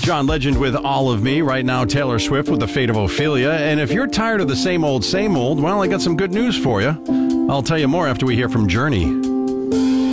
John Legend with All of Me. Right now, Taylor Swift with The Fate of Ophelia. And if you're tired of the same old, well, I got some good news for you. I'll tell you more after we hear from Journey.